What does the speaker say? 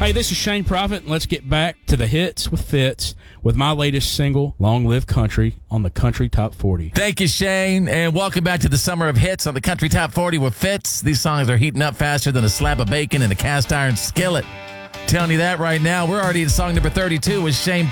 Hey, this is Shane Prophet, and let's get back to the hits with Fitz with my latest single, Long Live Country, on the Country Top 40. Thank you, Shane, and welcome back to the Summer of Hits on the Country Top 40 with Fitz. These songs are heating up faster than a slab of bacon in a cast iron skillet. Telling you that right now. We're already at song number 32 with Shane